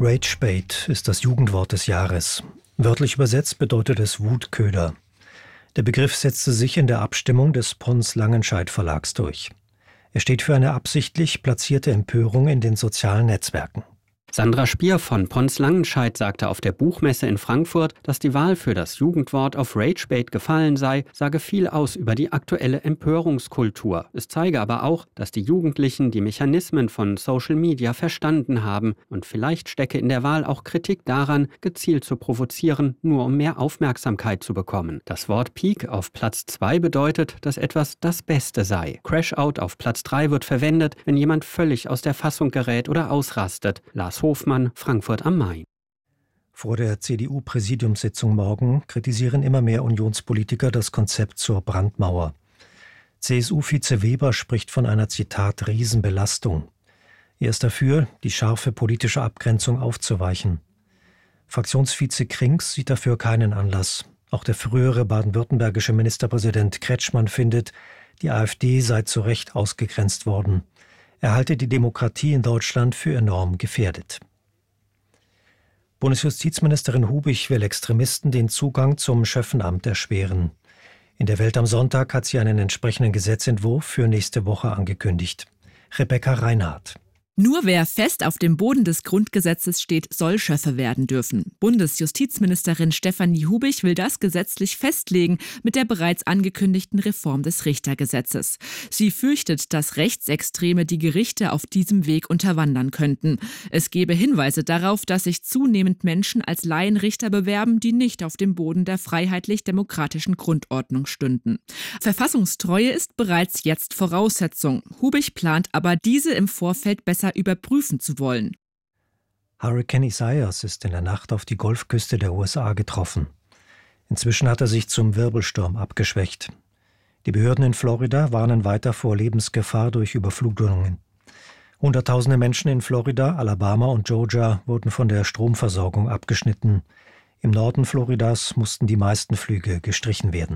Ragebait ist das Jugendwort des Jahres. Wörtlich übersetzt bedeutet es Wutköder. Der Begriff setzte sich in der Abstimmung des Pons Langenscheidt Verlags durch. Er steht für eine absichtlich platzierte Empörung in den sozialen Netzwerken. Sandra Spier von Pons Langenscheidt sagte auf der Buchmesse in Frankfurt, dass die Wahl für das Jugendwort auf Ragebait gefallen sei, sage viel aus über die aktuelle Empörungskultur. Es zeige aber auch, dass die Jugendlichen die Mechanismen von Social Media verstanden haben und vielleicht stecke in der Wahl auch Kritik daran, gezielt zu provozieren, nur um mehr Aufmerksamkeit zu bekommen. Das Wort Peak auf Platz 2 bedeutet, dass etwas das Beste sei. Crashout auf Platz 3 wird verwendet, wenn jemand völlig aus der Fassung gerät oder ausrastet. Lars Hofmann, Frankfurt am Main. Vor der CDU-Präsidiumssitzung morgen kritisieren immer mehr Unionspolitiker das Konzept zur Brandmauer. CSU-Vize Weber spricht von einer, Zitat, Riesenbelastung. Er ist dafür, die scharfe politische Abgrenzung aufzuweichen. Fraktionsvize Krings sieht dafür keinen Anlass. Auch der frühere baden-württembergische Ministerpräsident Kretschmann findet, die AfD sei zu Recht ausgegrenzt worden. Er halte die Demokratie in Deutschland für enorm gefährdet. Bundesjustizministerin Hubich will Extremisten den Zugang zum Schöffenamt erschweren. In der Welt am Sonntag hat sie einen entsprechenden Gesetzentwurf für nächste Woche angekündigt. Rebecca Reinhardt. Nur wer fest auf dem Boden des Grundgesetzes steht, soll Schöffe werden dürfen. Bundesjustizministerin Stefanie Hubich will das gesetzlich festlegen mit der bereits angekündigten Reform des Richtergesetzes. Sie fürchtet, dass Rechtsextreme die Gerichte auf diesem Weg unterwandern könnten. Es gebe Hinweise darauf, dass sich zunehmend Menschen als Laienrichter bewerben, die nicht auf dem Boden der freiheitlich-demokratischen Grundordnung stünden. Verfassungstreue ist bereits jetzt Voraussetzung. Hubich plant aber, diese im Vorfeld besser überprüfen zu wollen. Hurricane Isaias ist in der Nacht auf die Golfküste der USA getroffen. Inzwischen hat er sich zum Wirbelsturm abgeschwächt. Die Behörden in Florida warnen weiter vor Lebensgefahr durch Überflutungen. Hunderttausende Menschen in Florida, Alabama und Georgia wurden von der Stromversorgung abgeschnitten. Im Norden Floridas mussten die meisten Flüge gestrichen werden.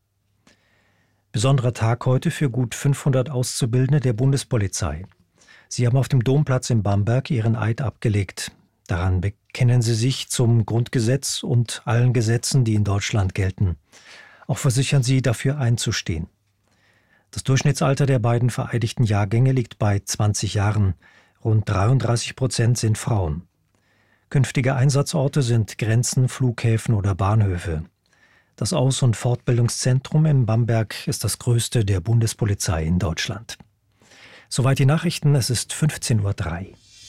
Besonderer Tag heute für gut 500 Auszubildende der Bundespolizei. Sie haben auf dem Domplatz in Bamberg ihren Eid abgelegt. Daran bekennen sie sich zum Grundgesetz und allen Gesetzen, die in Deutschland gelten. Auch versichern sie, dafür einzustehen. Das Durchschnittsalter der beiden vereidigten Jahrgänge liegt bei 20 Jahren. Rund 33% sind Frauen. Künftige Einsatzorte sind Grenzen, Flughäfen oder Bahnhöfe. Das Aus- und Fortbildungszentrum in Bamberg ist das größte der Bundespolizei in Deutschland. Soweit die Nachrichten, es ist 15:03 Uhr.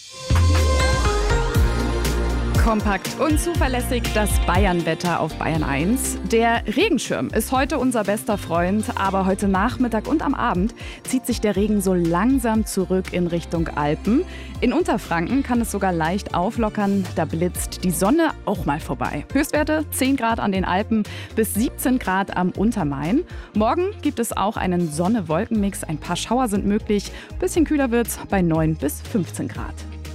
Kompakt und zuverlässig das Bayern-Wetter auf Bayern 1. Der Regenschirm ist heute unser bester Freund, aber heute Nachmittag und am Abend zieht sich der Regen so langsam zurück in Richtung Alpen. In Unterfranken kann es sogar leicht auflockern, da blitzt die Sonne auch mal vorbei. Höchstwerte 10 Grad an den Alpen bis 17 Grad am Untermain. Morgen gibt es auch einen Sonne-Wolken-Mix, ein paar Schauer sind möglich. Bisschen kühler wird's bei 9 bis 15 Grad.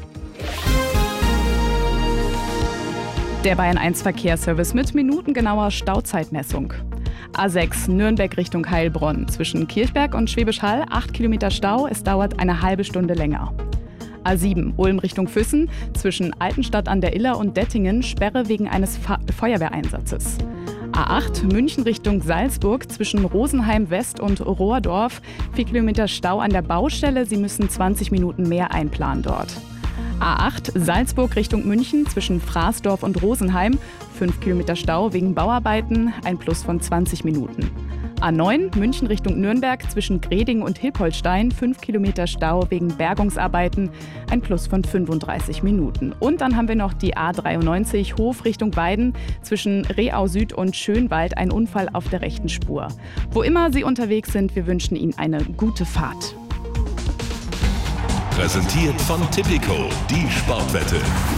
Der Bayern 1 Verkehrsservice mit minutengenauer Stauzeitmessung. A6 Nürnberg Richtung Heilbronn. Zwischen Kirchberg und Schwäbisch Hall 8 Kilometer Stau. Es dauert eine halbe Stunde länger. A7 Ulm Richtung Füssen. Zwischen Altenstadt an der Iller und Dettingen Sperre wegen eines Feuerwehreinsatzes. A8 München Richtung Salzburg. Zwischen Rosenheim West und Rohrdorf 4 Kilometer Stau an der Baustelle. Sie müssen 20 Minuten mehr einplanen dort. A8 Salzburg Richtung München zwischen Fraßdorf und Rosenheim. 5 Kilometer Stau wegen Bauarbeiten, ein Plus von 20 Minuten. A9 München Richtung Nürnberg zwischen Greding und Hilpoltstein. 5 Kilometer Stau wegen Bergungsarbeiten, ein Plus von 35 Minuten. Und dann haben wir noch die A93 Hof Richtung Weiden. Zwischen Reau Süd und Schönwald ein Unfall auf der rechten Spur. Wo immer Sie unterwegs sind, wir wünschen Ihnen eine gute Fahrt. Präsentiert von Tipico, die Sportwette.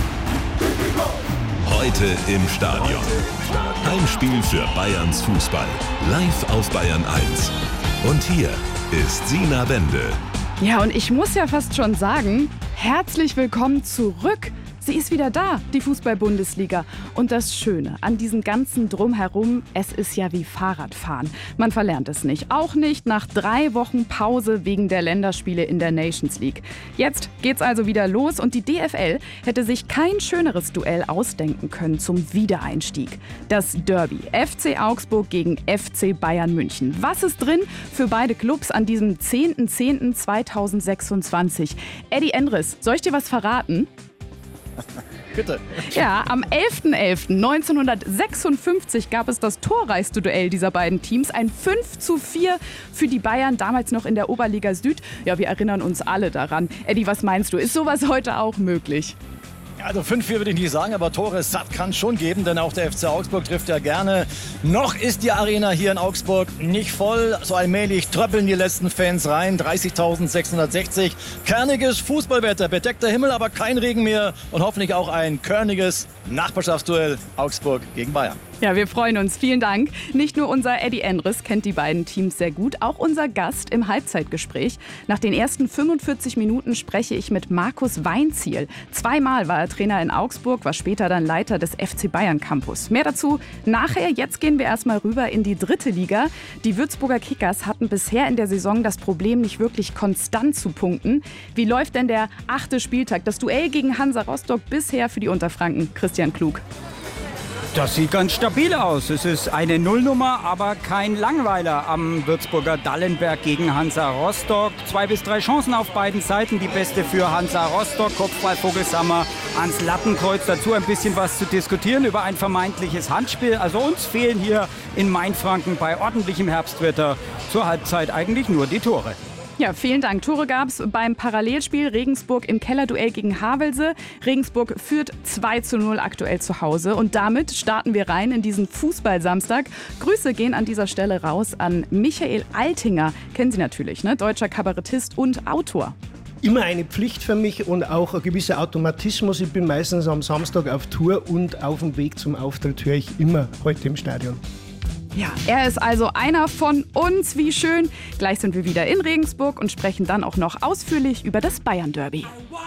Heute im Stadion. Heimspiel für Bayerns Fußball. Live auf Bayern 1. Und hier ist Sina Bende. Ja, und ich muss ja fast schon sagen, herzlich willkommen zurück Sie ist wieder da, die Fußball-Bundesliga. Und das Schöne an diesem ganzen Drumherum, es ist ja wie Fahrradfahren. Man verlernt es nicht. Auch nicht nach 3 Wochen Pause wegen der Länderspiele in der Nations League. Jetzt geht's also wieder los und die DFL hätte sich kein schöneres Duell ausdenken können zum Wiedereinstieg. Das Derby FC Augsburg gegen FC Bayern München. Was ist drin für beide Clubs an diesem 10.10.2026? Eddie Endres, soll ich dir was verraten? Bitte. Ja, am 11.11.1956 gab es das torreichste Duell dieser beiden Teams. Ein 5:4 für die Bayern, damals noch in der Oberliga Süd. Ja, wir erinnern uns alle daran. Eddie, was meinst du? Ist sowas heute auch möglich? Also 5-4 würde ich nicht sagen, aber Tore satt kann es schon geben, denn auch der FC Augsburg trifft ja gerne. Noch ist die Arena hier in Augsburg nicht voll. So allmählich tröppeln die letzten Fans rein. 30.660. Kerniges Fußballwetter, bedeckter Himmel, aber kein Regen mehr. Und hoffentlich auch ein körniges Nachbarschaftsduell Augsburg gegen Bayern. Ja, wir freuen uns. Vielen Dank. Nicht nur unser Eddie Endres kennt die beiden Teams sehr gut, auch unser Gast im Halbzeitgespräch. Nach den ersten 45 Minuten spreche ich mit Markus Weinzierl. 2-mal war er Trainer in Augsburg, war später dann Leiter des FC Bayern Campus. Mehr dazu nachher. Jetzt gehen wir erstmal rüber in die 3. Liga. Die Würzburger Kickers hatten bisher in der Saison das Problem, nicht wirklich konstant zu punkten. Wie läuft denn der 8. Spieltag? Das Duell gegen Hansa Rostock bisher für die Unterfranken. Christian Klug. Das sieht ganz stabil aus. Es ist eine Nullnummer, aber kein Langweiler am Würzburger Dallenberg gegen Hansa Rostock. 2 bis 3 Chancen auf beiden Seiten. Die beste für Hansa Rostock. Kopfball Vogelsammer ans Lattenkreuz. Dazu ein bisschen was zu diskutieren über ein vermeintliches Handspiel. Also uns fehlen hier in Mainfranken bei ordentlichem Herbstwetter zur Halbzeit eigentlich nur die Tore. Ja, vielen Dank. Tore gab es beim Parallelspiel Regensburg im Kellerduell gegen Havelse. Regensburg führt 2:0 aktuell zu Hause. Und damit starten wir rein in diesen Fußballsamstag. Grüße gehen an dieser Stelle raus an Michael Altinger. Kennen Sie natürlich, ne? Deutscher Kabarettist und Autor. Immer eine Pflicht für mich und auch ein gewisser Automatismus. Ich bin meistens am Samstag auf Tour und auf dem Weg zum Auftritt höre ich immer heute im Stadion. Ja, er ist also einer von uns. Wie schön. Gleich sind wir wieder in Regensburg und sprechen dann auch noch ausführlich über das Bayern-Derby.